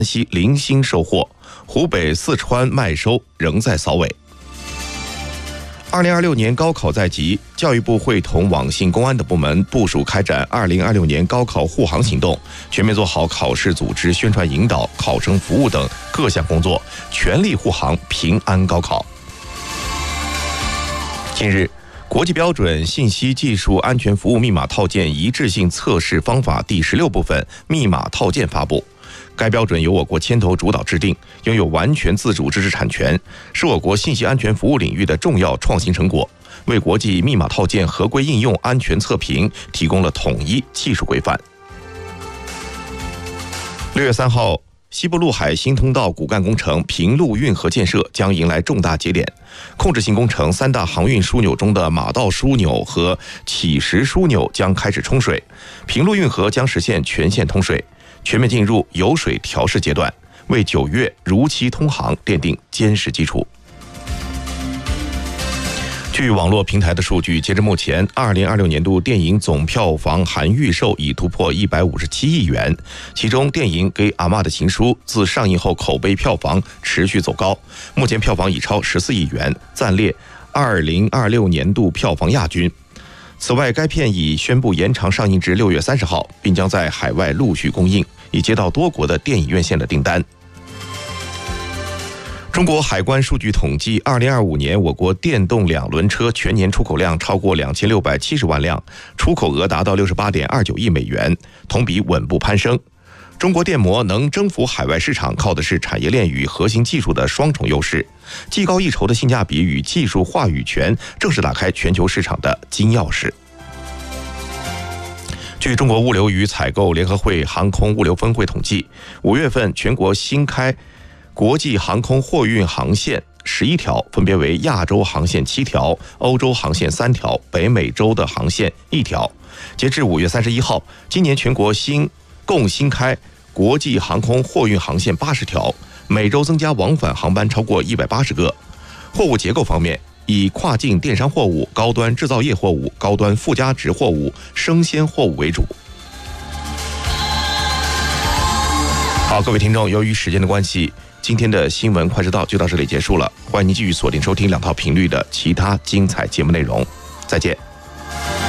西零星收获，湖北、四川麦收仍在扫尾。2026年高考在即，教育部会同网信、公安等部门部署开展2026年高考护航行动，全面做好考试组织、宣传引导、考生服务等各项工作，全力护航平安高考。近日，国际标准信息技术安全服务密码套件一致性测试方法第16部分密码套件发布。该标准由我国牵头主导制定，拥有完全自主知识产权，是我国信息安全服务领域的重要创新成果，为国际密码套件合规应用安全测评提供了统一技术规范。6月3号，西部陆海新通道骨干工程平陆运河建设将迎来重大节点。控制性工程3大航运枢纽中的马道枢纽和起石枢纽将开始冲水，平陆运河将实现全线通水，全面进入油水调试阶段，为9月如期通航奠定坚实基础。据网络平台的数据，截至目前，2026年度电影总票房含预售已突破157亿元，其中电影《给阿嬷的情书》自上映后口碑票房持续走高，目前票房已超14亿元，暂列2026年度票房亚军。此外，该片已宣布延长上映至6月30号，并将在海外陆续公映，已接到多国的电影院线的订单。中国海关数据统计，2025年我国电动2轮车全年出口量超过2670万辆，出口额达到68.29亿美元，同比稳步攀升。中国电摩能征服海外市场，靠的是产业链与核心技术的双重优势，技高一筹的性价比与技术话语权，正是打开全球市场的金钥匙。据中国物流与采购联合会航空物流分会统计，5月份全国新开国际航空货运航线11条，分别为亚洲航线7条、欧洲航线3条、北美洲的航线1条。截至5月31号，今年全国共新开国际航空货运航线80条，每周增加往返航班超过180个。货物结构方面，以跨境电商货物、高端制造业货物、高端附加值货物、生鲜货物为主。好，各位听众，由于时间的关系，今天的新闻快知道就到这里结束了，欢迎您继续锁定收听2套频率的其他精彩节目内容，再见。